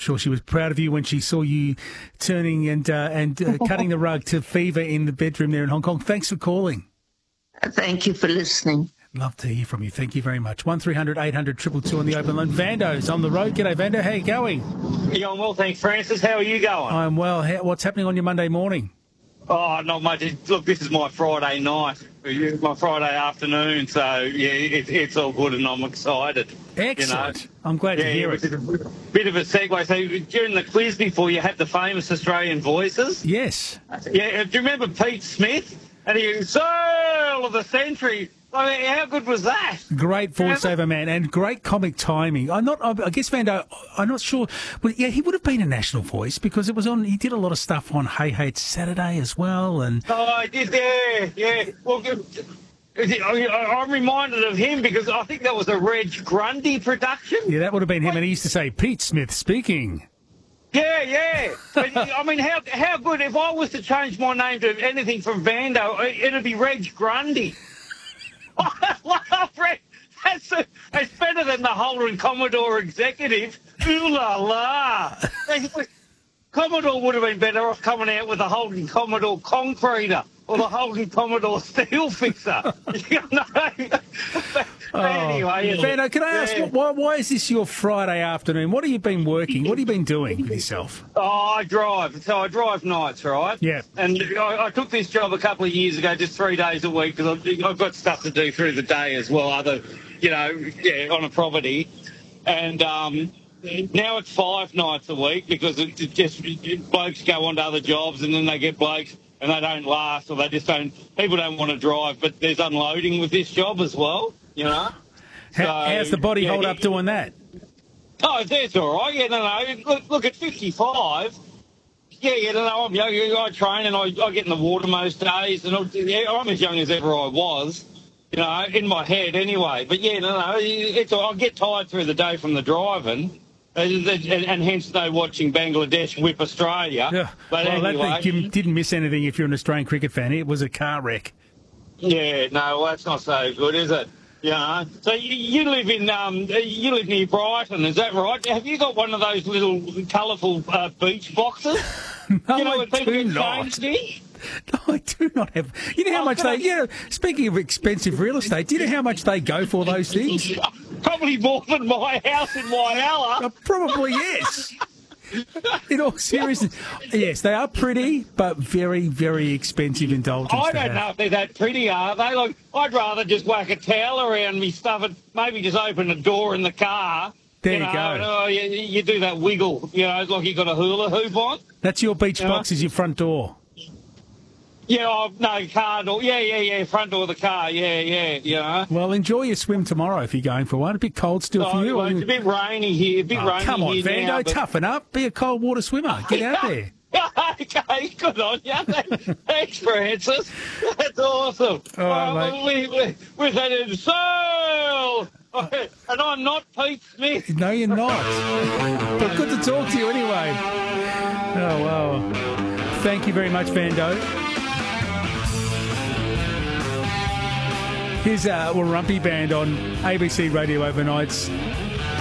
sure she was proud of you when she saw you turning and cutting the rug to fever in the bedroom there in Hong Kong. Thanks for calling. Thank you for listening. Love to hear from you. Thank you very much. 1300 800 222 on the open line. Vando's on the road. G'day, Vando. How you going? Yeah, I'm well, thanks, Francis. How are you going? I'm well. What's happening on your Monday morning? Oh, not much. Look, this is my Friday night, my Friday afternoon, so, yeah, it's all good and I'm excited. Excellent. You know? I'm glad to hear it. It's a bit of a segue. So during the quiz before, you had the famous Australian voices. Yes. Yeah, do you remember Pete Smith? And he was Soul of the Century. I mean, how good was that? Great voiceover, man, and great comic timing. I guess, Vando, I'm not sure. But yeah, he would have been a national voice because it was on. He did a lot of stuff on Hey Hey It's Saturday as well. And I did, yeah. Well, I'm reminded of him because I think that was a Reg Grundy production. Yeah, that would have been him, and he used to say, "Pete Smith speaking." Yeah. But, I mean, how good if I was to change my name to anything from Vando, it'd be Reg Grundy. That's better than the Holden Commodore executive. Ooh la la. Commodore would have been better off coming out with the Holden Commodore Concreter or the Holden Commodore Steel Fixer. Anyway. Vando, can I ask, why is this your Friday afternoon? What have you been working? What have you been doing with yourself? Oh, I drive. So I drive nights, right? Yeah. And I took this job a couple of years ago, just 3 days a week, because I've got stuff to do through the day as well, on a property. And now it's 5 nights a week because blokes go on to other jobs and then they get blokes and they don't last or people don't want to drive, but there's unloading with this job as well, you know. How's the body hold up doing that? Oh, that's all right. Yeah, no. Look at 55. Yeah, I'm young. I train and I get in the water most days, and I'm as young as ever I was, in my head anyway. But yeah, I'll get tired through the day from the driving, and hence no watching Bangladesh whip Australia. Yeah. But anyway, you didn't miss anything if you're an Australian cricket fan. It was a car wreck. Yeah, no, well, that's not so good, is it? So you live near Brighton, is that right? Have you got one of those little colourful beach boxes? No, I do not. No, I do not have. You know how much speaking of expensive real estate, do you know how much they go for those things? Probably more than my house in Whyalla. Probably, yes. In all seriousness, yes, they are pretty, but very, very expensive indulgence. I don't know if they're that pretty, are they? Like, I'd rather just whack a towel around me, stuff it, maybe just open a door in the car. There you go. You do that wiggle, like you got a hula hoop on. That's your beach box, is your front door. Yeah, no, car door. Yeah, front door of the car. Yeah. Well, enjoy your swim tomorrow if you're going for one. A bit cold still for you. Well, it's a bit rainy here. Come on, Vando, toughen up. Be a cold water swimmer. Get out there. Okay, good on you. Thanks, Francis. That's awesome. All right, we've had it so... And I'm not Pete Smith. No, you're not. But good to talk to you anyway. Oh, wow. Thank you very much, Vando. Here's Warumpi Band on ABC Radio Overnights.